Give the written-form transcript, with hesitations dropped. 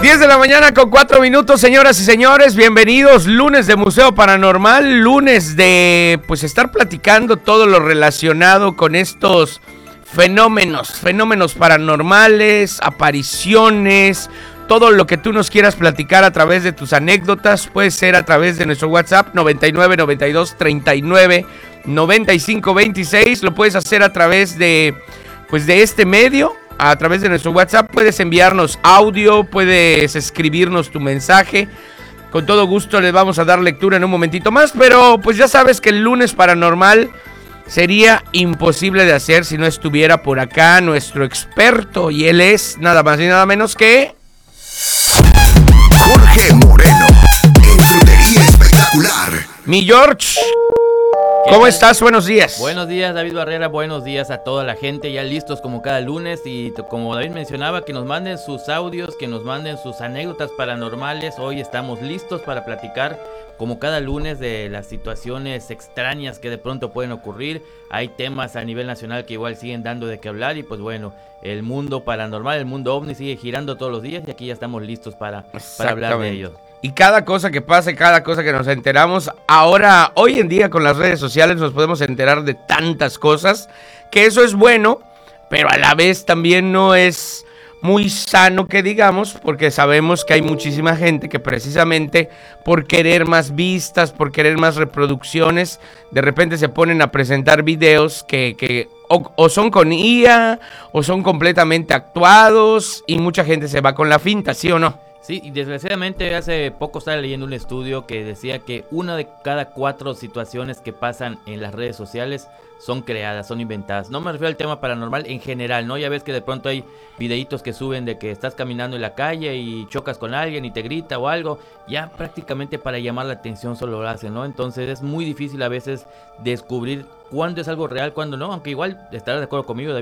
10 de la mañana con 4 minutos, señoras y señores, bienvenidos, lunes de Museo Paranormal, lunes de pues estar platicando todo lo relacionado con estos fenómenos paranormales, apariciones, todo lo que tú nos quieras platicar a través de tus anécdotas, puede ser a través de nuestro WhatsApp 99 92 39 95 26, lo puedes hacer a través de este medio. A través de nuestro WhatsApp puedes enviarnos audio, puedes escribirnos tu mensaje. Con todo gusto les vamos a dar lectura en un momentito más, pero pues ya sabes que el lunes paranormal sería imposible de hacer si no estuviera por acá nuestro experto, y él es nada más y nada menos que Jorge Moreno, en Frutería Espectacular. mi George. ¿Cómo estás? Buenos días. Buenos días, David Barrera, buenos días a toda la gente, ya listos como cada lunes, y como David mencionaba, que nos manden sus audios, que nos manden sus anécdotas paranormales. Hoy estamos listos para platicar como cada lunes de las situaciones extrañas que de pronto pueden ocurrir. Hay temas a nivel nacional que igual siguen dando de qué hablar, y pues bueno, el mundo paranormal, el mundo ovni sigue girando todos los días, y aquí ya estamos listos para hablar de ello. Y cada cosa que pasa, cada cosa que nos enteramos, ahora, hoy en día con las redes sociales nos podemos enterar de tantas cosas, que eso es bueno, pero a la vez también no es muy sano que digamos, porque sabemos que hay muchísima gente que precisamente por querer más vistas, por querer más reproducciones, de repente se ponen a presentar videos que o son con IA o son completamente actuados, y mucha gente se va con la finta, ¿sí o no? Sí, y desgraciadamente hace poco estaba leyendo un estudio que decía que una de cada 4 situaciones que pasan en las redes sociales son creadas, son inventadas. No me refiero al tema paranormal en general, ¿no? Ya ves que de pronto hay videitos que suben de que estás caminando en la calle y chocas con alguien y te grita o algo. Ya prácticamente para llamar la atención solo lo hacen, ¿no? Entonces es muy difícil a veces descubrir cuándo es algo real, cuándo no. Aunque igual estarás de acuerdo conmigo, David,